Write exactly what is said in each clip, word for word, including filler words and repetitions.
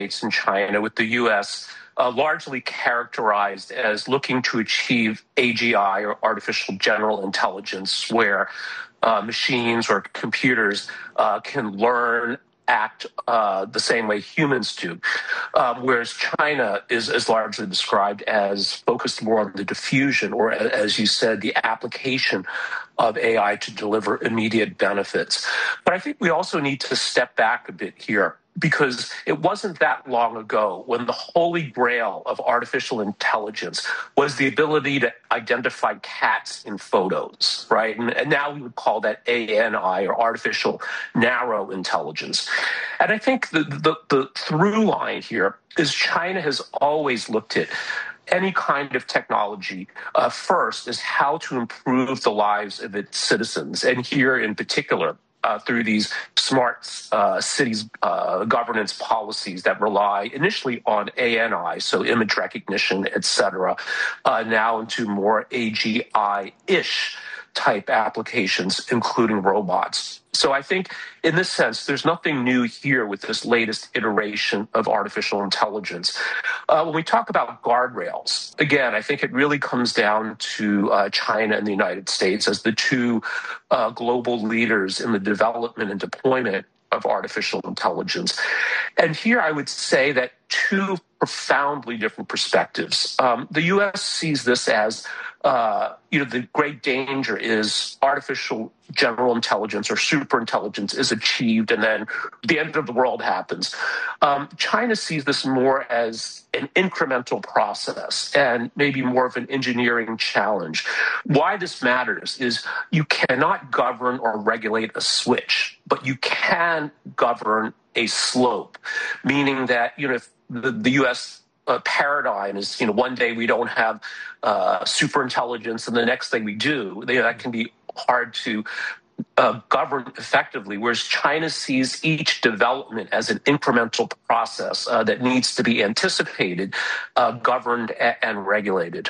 States and China, with the U S uh, largely characterized as looking to achieve A G I, or artificial general intelligence, where uh, machines or computers uh, can learn, act uh, the same way humans do, um, whereas China is, is largely described as focused more on the diffusion, or as you said, the application of A I to deliver immediate benefits. But I think we also need to step back a bit here, because it wasn't that long ago when the holy grail of artificial intelligence was the ability to identify cats in photos, right? And, and now we would call that A N I, or artificial narrow intelligence. And I think the, the, the through line here is China has always looked at any kind of technology uh, first is how to improve the lives of its citizens. And here in particular, Uh, through these smart uh, cities uh, governance policies that rely initially on A N I, so image recognition, et cetera, uh, now into more A G I-ish type applications, including robots. So I think in this sense, there's nothing new here with this latest iteration of artificial intelligence. Uh, when we talk about guardrails, again, I think it really comes down to uh, China and the United States as the two uh, global leaders in the development and deployment of artificial intelligence. And here I would say that two profoundly different perspectives. Um, the U S sees this as, uh, you know, the great danger is artificial general intelligence or superintelligence is achieved and then the end of the world happens. Um, China sees this more as an incremental process and maybe more of an engineering challenge. Why this matters is you cannot govern or regulate a switch, but you can govern a slope, meaning that, you know, if the, the U S Uh, paradigm is, you know, one day we don't have uh, super intelligence and the next thing we do, they, that can be hard to uh, govern effectively, whereas China sees each development as an incremental process uh, that needs to be anticipated, uh, governed, a- and regulated.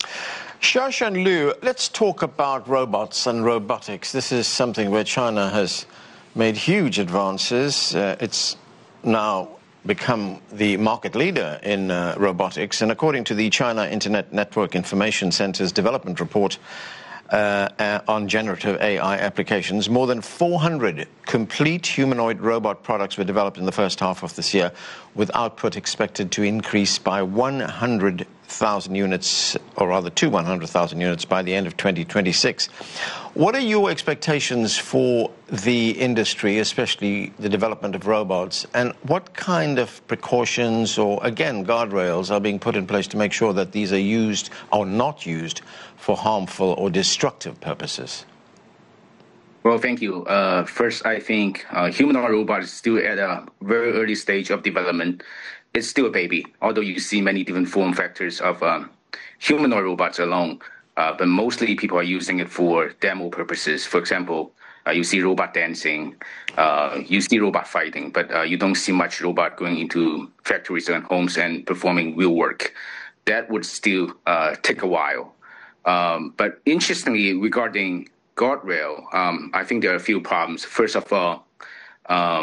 Xiaoshen Liu, let's talk about robots and robotics. This is something where China has made huge advances. Uh, it's now become the market leader in uh, robotics. And according to the China Internet Network Information Center's development report uh, uh, on generative A I applications, more than four hundred complete humanoid robot products were developed in the first half of this year, with output expected to increase by one hundred thousand units, or rather to one hundred thousand units by the end of twenty twenty-six. What are your expectations for the industry, especially the development of robots, and what kind of precautions or, again, guardrails are being put in place to make sure that these are used or not used for harmful or destructive purposes? Well, thank you. Uh, first, I think uh, humanoid robots is still at a very early stage of development. It's still a baby, although you see many different form factors of um, humanoid robots alone. Uh, but mostly people are using it for demo purposes. For example, uh, you see robot dancing, uh, you see robot fighting, but uh, you don't see much robot going into factories and homes and performing real work. That would still uh, take a while. Um, but interestingly, regarding guardrail, um, I think there are a few problems. First of all, um,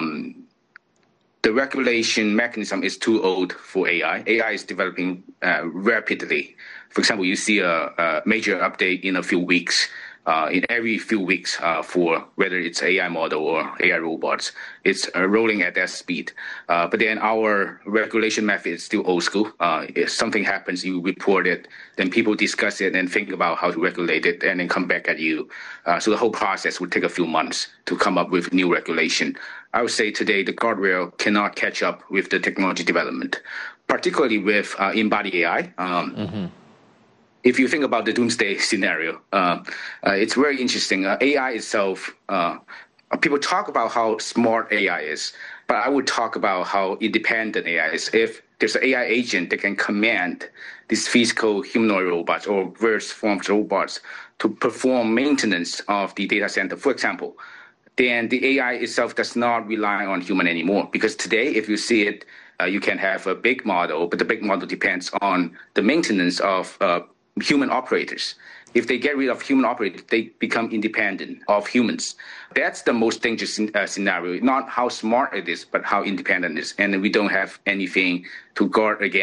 the regulation mechanism is too old for A I. A I is developing uh, rapidly. For example, you see a, a major update in a few weeks, uh, in every few weeks uh, for whether it's A I model or A I robots. It's uh, rolling at that speed. Uh, but then our regulation method is still old school. Uh, if something happens, you report it, then people discuss it and think about how to regulate it and then come back at you. Uh, so the whole process would take a few months to come up with new regulation. I would say today the guardrail cannot catch up with the technology development, particularly with uh, embodied A I. Um, mm-hmm. If you think about the doomsday scenario, uh, uh, it's very interesting. Uh, A I itself, uh, people talk about how smart A I is, but I would talk about how independent A I is. If there's an A I agent that can command these physical humanoid robots or various forms of robots to perform maintenance of the data center, for example, then the A I itself does not rely on human anymore. Because today, if you see it, uh, you can have a big model, but the big model depends on the maintenance of uh, human operators. if they get rid of human operators, they become independent of humans. That's the most dangerous uh, scenario. Not how smart it is, but how independent it is. And we don't have anything to guard against.